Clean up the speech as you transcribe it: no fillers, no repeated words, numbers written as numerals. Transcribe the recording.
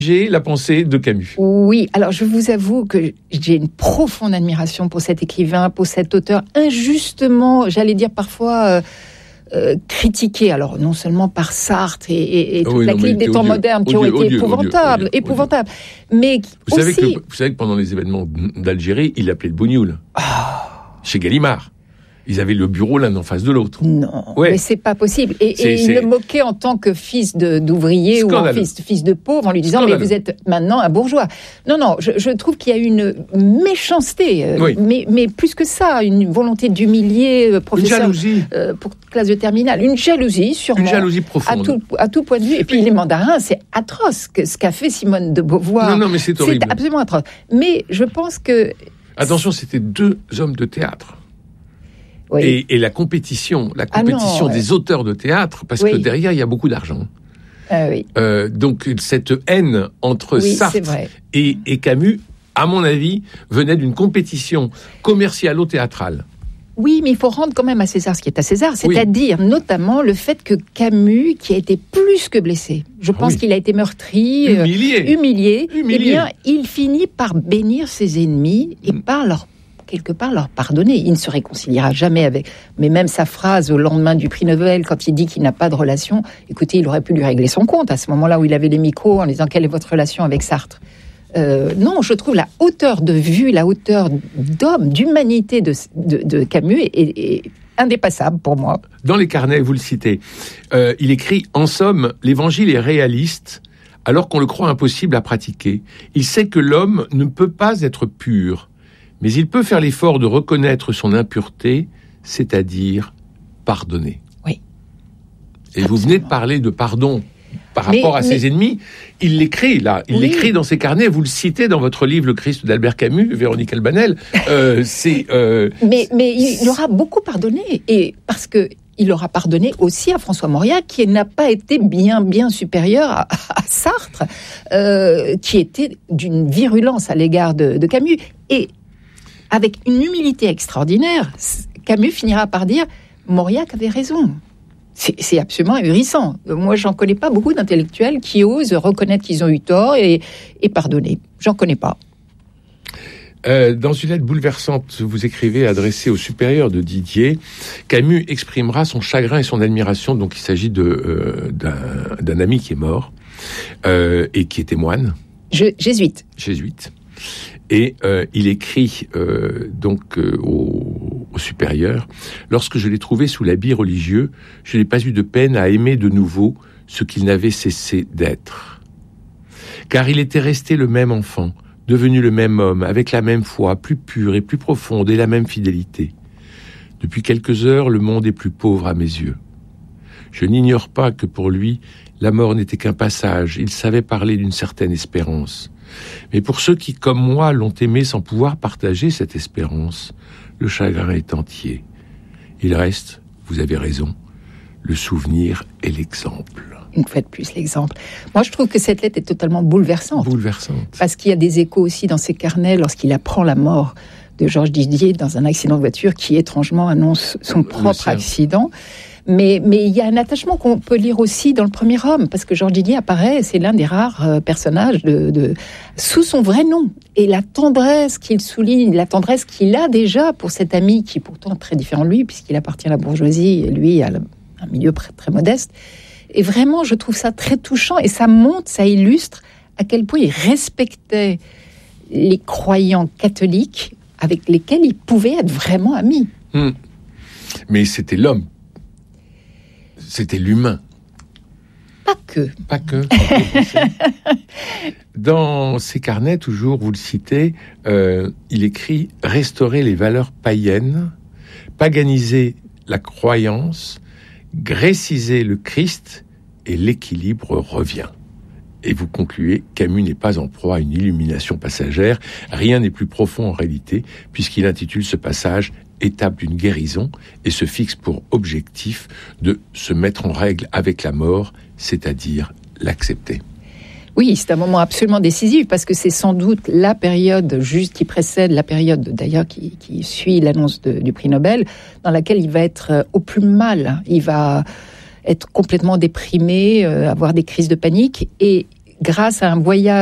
J'ai la pensée de Camus. Oui, alors je vous avoue que j'ai une profonde admiration pour cet écrivain, pour cet auteur injustement, j'allais dire parfois critiqué, alors non seulement par Sartre et toute la clique des temps modernes qui ont été épouvantables, mais vous aussi... savez que pendant les événements d'Algérie, il l'appelait le bougnoul. Chez Gallimard. Ils avaient le bureau l'un en face de l'autre. Non, mais c'est pas possible. Et il le moquait en tant que fils d'ouvrier ou en fils de pauvre, en lui disant mais vous êtes maintenant un bourgeois. Non, je trouve qu'il y a une méchanceté, mais plus que ça, une volonté d'humilier professeur pour classe de terminale, une jalousie sûrement. Une jalousie profonde. À tout point de vue. Et puis les mandarins, c'est atroce ce qu'a fait Simone de Beauvoir. Non, mais c'est horrible. C'est absolument atroce. Mais je pense que... Attention, c'était 2 hommes de théâtre. Oui. Et la compétition des auteurs de théâtre, parce que derrière, il y a beaucoup d'argent. Donc, cette haine entre Sartre et Camus, à mon avis, venait d'une compétition commercialo-théâtrale. Oui, mais il faut rendre quand même à César ce qui est à César, c'est-à-dire notamment le fait que Camus, qui a été plus que blessé, je pense qu'il a été meurtri, humilié, eh bien, il finit par bénir ses ennemis et par quelque part leur pardonner. Il ne se réconciliera jamais avec... Mais même sa phrase au lendemain du prix Nobel, quand il dit qu'il n'a pas de relation, écoutez, il aurait pu lui régler son compte à ce moment-là où il avait les micros en disant quelle est votre relation avec Sartre. Non, je trouve la hauteur de vue, la hauteur d'homme, d'humanité de Camus est indépassable pour moi. Dans les carnets, vous le citez, il écrit « En somme, l'évangile est réaliste alors qu'on le croit impossible à pratiquer. Il sait que l'homme ne peut pas être pur. Mais il peut faire l'effort de reconnaître son impureté, c'est-à-dire pardonner. » Oui. Et vous venez de parler de pardon par rapport à ses ennemis. Il l'écrit, là. Il l'écrit dans ses carnets. Vous le citez dans votre livre « Le Christ d'Albert Camus », Véronique Albanel. Mais il aura beaucoup pardonné. Et parce que il aura pardonné aussi à François Mauriac, qui n'a pas été bien supérieur à Sartre, qui était d'une virulence à l'égard de Camus. Et avec une humilité extraordinaire, Camus finira par dire « Mauriac avait raison ». C'est absolument ahurissant. Moi, j'en connais pas beaucoup d'intellectuels qui osent reconnaître qu'ils ont eu tort et pardonner. J'en connais pas. Dans une lettre bouleversante, vous écrivez adressée au supérieur de Didier, Camus exprimera son chagrin et son admiration. Donc, il s'agit d'un ami qui est mort et qui était moine. Jésuite. Et il écrit au supérieur: lorsque je l'ai trouvé sous l'habit religieux, je n'ai pas eu de peine à aimer de nouveau ce qu'il n'avait cessé d'être. Car il était resté le même enfant, devenu le même homme, avec la même foi, plus pure et plus profonde, et la même fidélité. Depuis quelques heures, le monde est plus pauvre à mes yeux. Je n'ignore pas que pour lui, la mort n'était qu'un passage. Il savait parler d'une certaine espérance. Mais pour ceux qui, comme moi, l'ont aimé sans pouvoir partager cette espérance, le chagrin est entier. Il reste, vous avez raison, le souvenir et l'exemple. Une fois de plus, l'exemple. Moi, je trouve que cette lettre est totalement bouleversante. Parce qu'il y a des échos aussi dans ses carnets lorsqu'il apprend la mort de Georges Didier dans un accident de voiture qui, étrangement, annonce son propre accident. Mais il y a un attachement qu'on peut lire aussi dans Le Premier Homme, parce que Georges Didier apparaît, c'est l'un des rares personnages sous son vrai nom. Et la tendresse qu'il souligne, la tendresse qu'il a déjà pour cet ami qui est pourtant très différent de lui, puisqu'il appartient à la bourgeoisie et lui à un milieu très modeste. Et vraiment, je trouve ça très touchant et ça montre, ça illustre à quel point il respectait les croyants catholiques avec lesquels il pouvait être vraiment ami. Mais c'était l'homme. C'était l'humain. Pas que. Dans ses carnets, toujours, vous le citez, il écrit « Restaurer les valeurs païennes, paganiser la croyance, gréciser le Christ et l'équilibre revient. » Et vous concluez, Camus n'est pas en proie à une illumination passagère, rien n'est plus profond en réalité, puisqu'il intitule ce passage « Étape d'une guérison » et se fixe pour objectif de se mettre en règle avec la mort, c'est-à-dire l'accepter. Oui, c'est un moment absolument décisif, parce que c'est sans doute la période juste qui précède, la période d'ailleurs qui suit l'annonce du prix Nobel, dans laquelle il va être au plus mal. Il va être complètement déprimé, avoir des crises de panique, et grâce à un voyage